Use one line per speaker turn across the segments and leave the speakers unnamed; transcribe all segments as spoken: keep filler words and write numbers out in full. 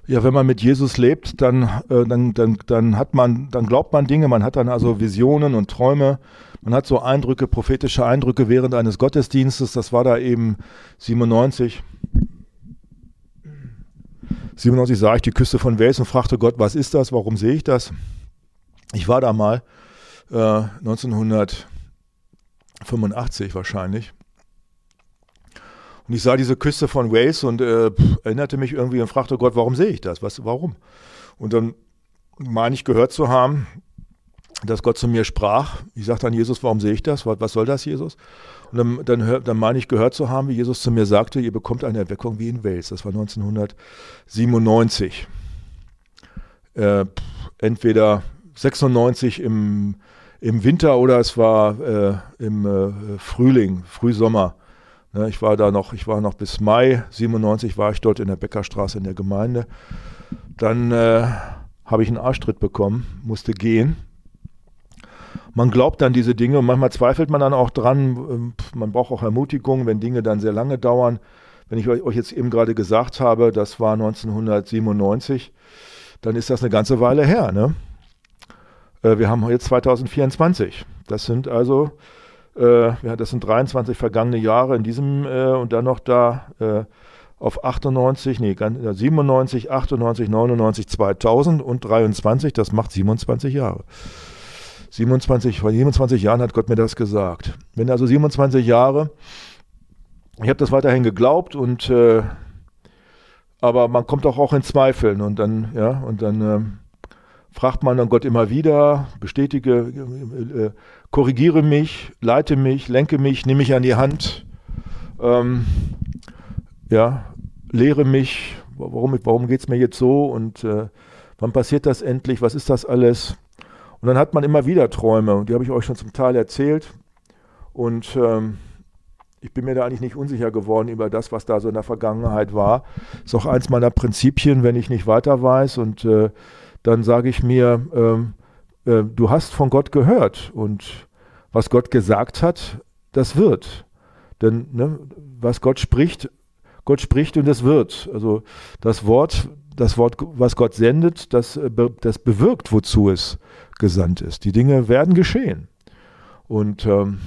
Ja, wenn man mit Jesus lebt, dann, äh, dann, dann, dann hat man, dann glaubt man Dinge, man hat dann also Visionen und Träume, man hat so Eindrücke, prophetische Eindrücke während eines Gottesdienstes, das war da eben siebenundneunzig. siebenundneunzig sah ich die Küste von Wales und fragte Gott, was ist das, warum sehe ich das? Ich war da mal, äh, neunzehnhundertfünfundachtzig wahrscheinlich. Und ich sah diese Küste von Wales und äh, pff, erinnerte mich irgendwie und fragte Gott, warum sehe ich das? Was, warum? Und dann meine ich gehört zu haben, dass Gott zu mir sprach. Ich sagte an Jesus, warum sehe ich das? Was, was soll das, Jesus? Und dann, dann, hör, dann meine ich gehört zu haben, wie Jesus zu mir sagte, ihr bekommt eine Erweckung wie in Wales. Das war neunzehnhundertsiebenundneunzig. Äh, pff, entweder sechsundneunzig im, im Winter oder es war äh, im äh, Frühling, Frühsommer. Ich war da noch, ich war noch bis Mai siebenundneunzig war ich dort in der Beckerstraße in der Gemeinde. Dann äh, habe ich einen Arschtritt bekommen, musste gehen. Man glaubt an diese Dinge und manchmal zweifelt man dann auch dran. Man braucht auch Ermutigung, wenn Dinge dann sehr lange dauern. Wenn ich euch jetzt eben gerade gesagt habe, das war neunzehnhundertsiebenundneunzig, dann ist das eine ganze Weile her. Ne? Äh, wir haben jetzt zweitausendvierundzwanzig. Das sind also Äh, ja, das sind dreiundzwanzig vergangene Jahre in diesem äh, und dann noch da äh, auf achtundneunzig, nee, siebenundneunzig, achtundneunzig, neunundneunzig, zweitausend und dreiundzwanzig, das macht siebenundzwanzig Jahre. siebenundzwanzig, vor siebenundzwanzig Jahren hat Gott mir das gesagt. Wenn also siebenundzwanzig Jahre, ich habe das weiterhin geglaubt und äh, aber man kommt auch, auch in Zweifeln und dann, ja, und dann äh, fragt man dann Gott immer wieder, bestätige, äh, korrigiere mich, leite mich, lenke mich, nehme mich an die Hand, ähm, ja, lehre mich, warum, warum geht es mir jetzt so und äh, wann passiert das endlich, was ist das alles? Und dann hat man immer wieder Träume und die habe ich euch schon zum Teil erzählt und ähm, ich bin mir da eigentlich nicht unsicher geworden über das, was da so in der Vergangenheit war. Das ist auch eins meiner Prinzipien, wenn ich nicht weiter weiß und äh, dann sage ich mir, ähm, äh, du hast von Gott gehört und was Gott gesagt hat, das wird. Denn ne, was Gott spricht, Gott spricht und es wird. Also das Wort, das Wort, was Gott sendet, das, das bewirkt, wozu es gesandt ist. Die Dinge werden geschehen. Und ähm,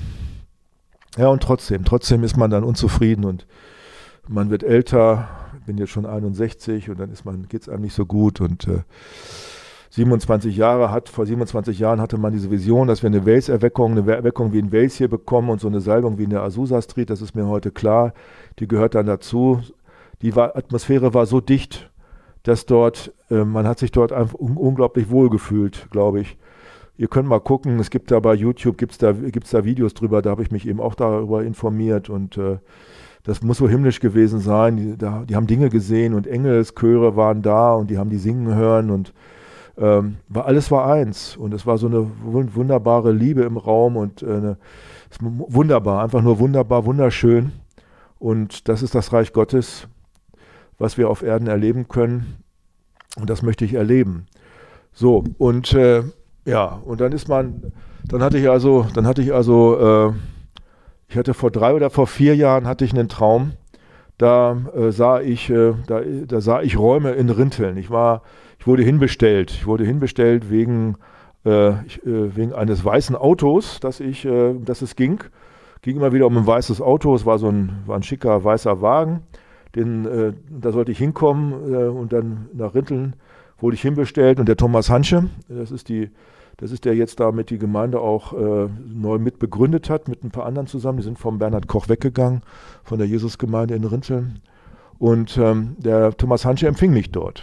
ja, und trotzdem, trotzdem ist man dann unzufrieden und man wird älter. Ich bin jetzt schon einundsechzig und dann ist man, geht es einem nicht so gut und äh, siebenundzwanzig Jahre hat, vor siebenundzwanzig Jahren hatte man diese Vision, dass wir eine Wales-Erweckung, eine Erweckung wie in Wales hier bekommen und so eine Salbung wie in der Azusa Street, das ist mir heute klar, die gehört dann dazu. Die war, Atmosphäre war so dicht, dass dort, äh, man hat sich dort einfach un- unglaublich wohl gefühlt, glaube ich. Ihr könnt mal gucken, es gibt da bei YouTube, gibt es da, gibt's da Videos drüber, da habe ich mich eben auch darüber informiert und äh, das muss so himmlisch gewesen sein. Die, da, die haben Dinge gesehen und Engelschöre waren da und die haben die singen hören und Ähm, war, alles war eins und es war so eine wunderbare Liebe im Raum und äh, eine, wunderbar, einfach nur wunderbar, wunderschön und das ist das Reich Gottes, was wir auf Erden erleben können und das möchte ich erleben. So und äh, ja und dann ist man, dann hatte ich also, dann hatte ich also, äh, ich hatte vor drei oder vor vier Jahren hatte ich einen Traum, da äh, sah ich, äh, da, da sah ich Räume in Rinteln. Ich war Ich wurde hinbestellt. Ich wurde hinbestellt wegen, äh, ich, äh, wegen eines weißen Autos, das ich, äh, dass es ging. Ging immer wieder um ein weißes Auto. Es war so ein, war ein schicker weißer Wagen. Den, äh, da sollte ich hinkommen äh, und dann nach Rinteln wurde ich hinbestellt. Und der Thomas Hansche, das ist die, das ist der jetzt da mit die Gemeinde auch äh, neu mit begründet hat, mit ein paar anderen zusammen. Die sind vom Bernhard Koch weggegangen, von der Jesusgemeinde in Rinteln. Und ähm, der Thomas Hansche empfing mich dort.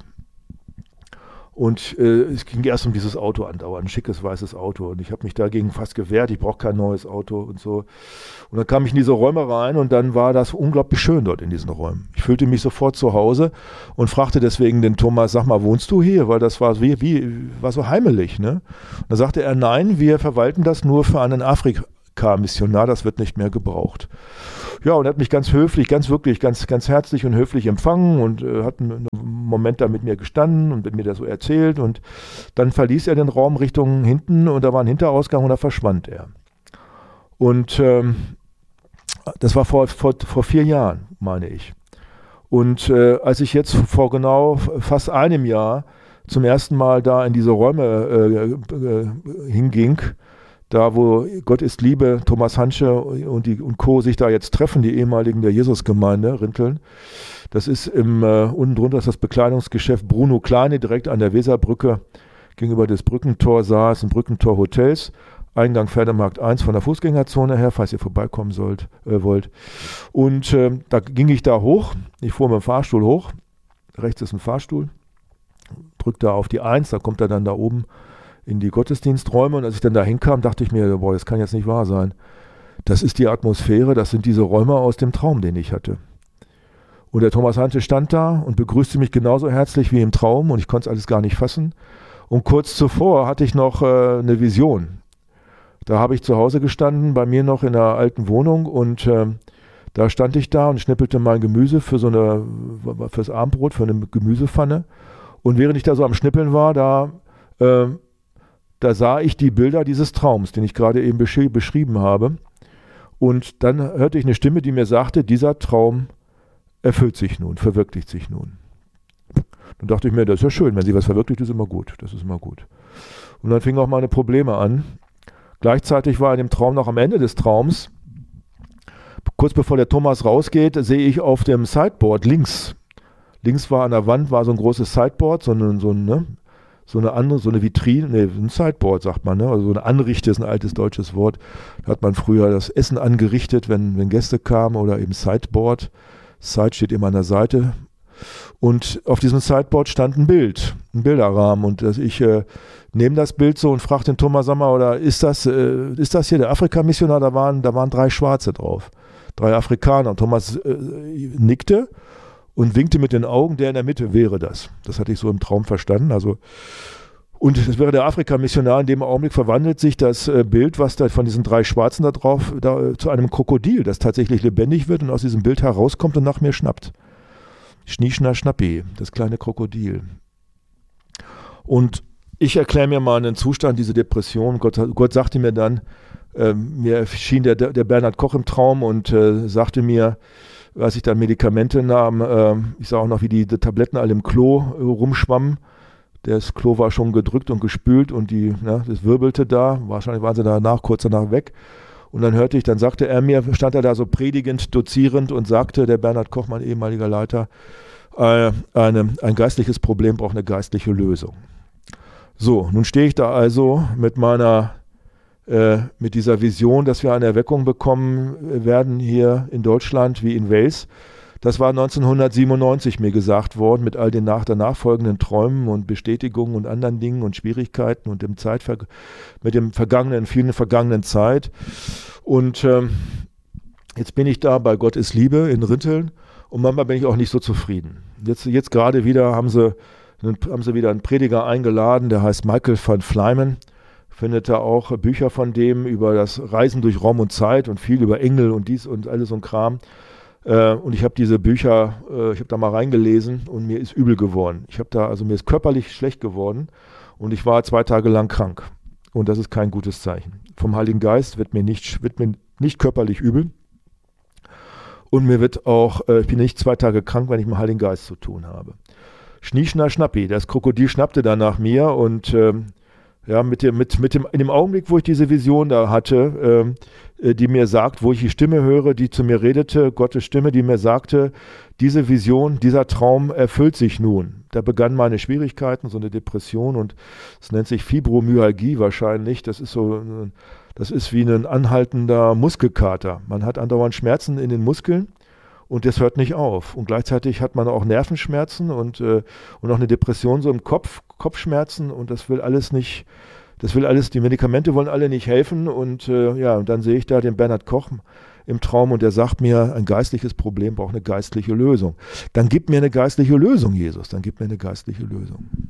Und äh, es ging erst um dieses Auto andauernd, ein schickes weißes Auto. Und ich habe mich dagegen fast gewehrt, ich brauche kein neues Auto und so. Und dann kam ich in diese Räume rein und dann war das unglaublich schön dort in diesen Räumen. Ich fühlte mich sofort zu Hause und fragte deswegen den Thomas, sag mal, wohnst du hier? Weil das war, wie, wie, war so heimelig. Ne? Und da sagte er, nein, wir verwalten das nur für einen Afrika-Missionar, das wird nicht mehr gebraucht. Ja, und er hat mich ganz höflich, ganz wirklich, ganz, ganz herzlich und höflich empfangen und äh, hat einen Moment da mit mir gestanden und mir das so erzählt und dann verließ er den Raum Richtung hinten und da war ein Hinterausgang und da verschwand er. Und ähm, das war vor, vor, vor vier Jahren, meine ich. Und äh, als ich jetzt vor genau fast einem Jahr zum ersten Mal da in diese Räume äh, äh, hinging, da wo Gott ist Liebe, Thomas Hansche und, die, und Co. sich da jetzt treffen, die ehemaligen der Jesusgemeinde, Rinteln. Das ist im, äh, unten drunter ist das Bekleidungsgeschäft Bruno Kleine, direkt an der Weserbrücke, gegenüber des Brückentor-Saals und Brückentor-Hotels. Eingang Pferdemarkt eins von der Fußgängerzone her, falls ihr vorbeikommen sollt, äh, wollt. Und äh, da ging ich da hoch, ich fuhr mit dem Fahrstuhl hoch, rechts ist ein Fahrstuhl, drückt da auf die eins, da kommt er dann da oben in die Gottesdiensträume, und als ich dann da hinkam, dachte ich mir, boah, das kann jetzt nicht wahr sein. Das ist die Atmosphäre, das sind diese Räume aus dem Traum, den ich hatte. Und der Thomas Hansche stand da und begrüßte mich genauso herzlich wie im Traum, und ich konnte es alles gar nicht fassen. Und kurz zuvor hatte ich noch äh, eine Vision. Da habe ich zu Hause gestanden, bei mir noch in einer alten Wohnung, und äh, da stand ich da und schnippelte mein Gemüse für so eine, fürs Abendbrot, für eine Gemüsepfanne. Und während ich da so am Schnippeln war, da, äh, da sah ich die Bilder dieses Traums, den ich gerade eben besch- beschrieben habe. Und dann hörte ich eine Stimme, die mir sagte, dieser Traum erfüllt sich nun, verwirklicht sich nun. Dann dachte ich mir, das ist ja schön, wenn sie was verwirklicht, ist immer gut, das ist immer gut. Und dann fingen auch meine Probleme an. Gleichzeitig war in dem Traum noch am Ende des Traums, kurz bevor der Thomas rausgeht, sehe ich auf dem Sideboard links, links war an der Wand war so ein großes Sideboard, so eine, so eine, so eine andere, so eine Vitrine, nee, ein Sideboard sagt man, ne? Also so eine Anrichte ist ein altes deutsches Wort. Da hat man früher das Essen angerichtet, wenn, wenn Gäste kamen, oder eben Sideboard. Side steht immer an der Seite. Und auf diesem Sideboard stand ein Bild, ein Bilderrahmen. Und dass ich äh, nehme das Bild so und frage den Thomas, sag mal, oder ist das, äh, ist das hier der Afrika-Missionar? Da waren, da waren drei Schwarze drauf, drei Afrikaner. Und Thomas äh, nickte und winkte mit den Augen, der in der Mitte wäre das. Das hatte ich so im Traum verstanden. Also, und es wäre der Afrika-Missionar. In dem Augenblick verwandelt sich das äh, Bild, was da von diesen drei Schwarzen da drauf, da, zu einem Krokodil, das tatsächlich lebendig wird und aus diesem Bild herauskommt und nach mir schnappt. Schnieschner Schnappi, das kleine Krokodil. Und ich erkläre mir mal einen Zustand, diese Depression. Gott, Gott sagte mir dann, äh, mir erschien der, der Bernhard Koch im Traum und äh, sagte mir, als ich dann Medikamente nahm, äh, ich sah auch noch, wie die, die Tabletten alle im Klo äh, rumschwammen. Das Klo war schon gedrückt und gespült und die, ja, das wirbelte da. Wahrscheinlich waren sie danach, kurz danach weg. Und dann hörte ich, dann sagte er mir, stand er da so predigend, dozierend und sagte, der Bernhard Koch, mein ehemaliger Leiter, äh, eine, ein geistliches Problem braucht eine geistliche Lösung. So, nun stehe ich da also mit meiner, äh, mit dieser Vision, dass wir eine Erweckung bekommen werden hier in Deutschland wie in Wales. Das war neunzehnhundertsiebenundneunzig mir gesagt worden, mit all den nach, danach folgenden Träumen und Bestätigungen und anderen Dingen und Schwierigkeiten und dem Zeitver mit dem vergangenen, vielen vergangenen Zeit. Und ähm, jetzt bin ich da bei Gott ist Liebe in Rinteln und manchmal bin ich auch nicht so zufrieden. Jetzt, jetzt gerade wieder haben sie, haben sie wieder einen Prediger eingeladen, der heißt Michael van Flymen. Findet da auch Bücher von dem über das Reisen durch Raum und Zeit und viel über Engel und dies und alles so ein Kram. Und ich habe diese Bücher, ich habe da mal reingelesen und mir ist übel geworden. Ich habe da, also mir ist körperlich schlecht geworden und ich war zwei Tage lang krank. Und das ist kein gutes Zeichen. Vom Heiligen Geist wird mir nicht, wird mir nicht körperlich übel. Und mir wird auch, ich bin nicht zwei Tage krank, wenn ich mit dem Heiligen Geist zu tun habe. Schnieschner Schnappi, das Krokodil schnappte dann nach mir und ähm, ja, mit dem, mit, mit dem, in dem Augenblick, wo ich diese Vision da hatte, äh, die mir sagt, wo ich die Stimme höre, die zu mir redete, Gottes Stimme, die mir sagte, diese Vision, dieser Traum erfüllt sich nun. Da begannen meine Schwierigkeiten, so eine Depression und es nennt sich Fibromyalgie wahrscheinlich. Das ist so, das ist wie ein anhaltender Muskelkater. Man hat andauernd Schmerzen in den Muskeln. Und das hört nicht auf. Und gleichzeitig hat man auch Nervenschmerzen und, äh, und auch eine Depression so im Kopf, Kopfschmerzen und das will alles nicht, das will alles, die Medikamente wollen alle nicht helfen und äh, ja, und dann sehe ich da den Bernhard Koch im Traum und der sagt mir, ein geistliches Problem braucht eine geistliche Lösung. Dann gib mir eine geistliche Lösung, Jesus, dann gib mir eine geistliche Lösung.